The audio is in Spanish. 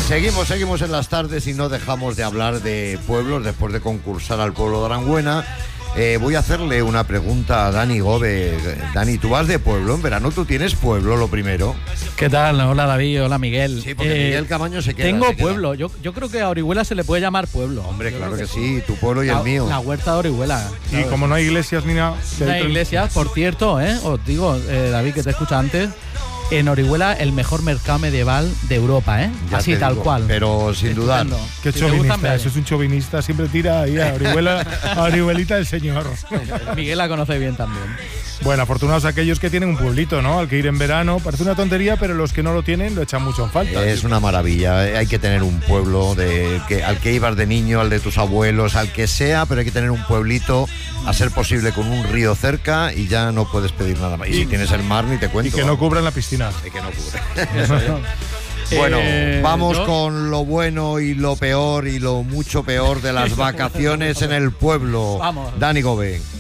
Seguimos en las tardes y no dejamos de hablar de pueblos después de concursar al pueblo de Aranjuena. Voy a hacerle una pregunta a Dani Gobe. Dani, ¿tú vas de pueblo en verano? ¿Tú tienes pueblo, lo primero? ¿Qué tal? Hola David, hola Miguel. Sí, porque Miguel Camaño se queda. Tengo pueblo. Yo creo que a Orihuela se le puede llamar pueblo. Hombre, claro que sí, tu pueblo y el mío. La huerta de Orihuela. Y como no hay iglesias ni nada. No hay iglesias, por cierto, os digo, David, que te escucha antes. En Orihuela, el mejor mercado medieval de Europa, ¿eh? Ya así tal cual. Pero sin dudar. Qué Si chauvinista, eso es un chauvinista, siempre tira ahí a Orihuela, a Orihuelita del señor. Miguel la conoce bien también. Bueno, afortunados aquellos que tienen un pueblito, ¿no? Al que ir en verano. Parece una tontería, pero los que no lo tienen lo echan mucho en falta. Es una maravilla. Hay que tener un pueblo al que ibas de niño, al de tus abuelos, al que sea, pero hay que tener un pueblito, a ser posible con un río cerca, y ya no puedes pedir nada más. Y si tienes el mar, ni te cuento. Y que no cubran la piscina. Y que no cubre. Bueno, vamos con lo bueno y lo peor y lo mucho peor de las vacaciones en el pueblo. Vamos. Dani Gobe.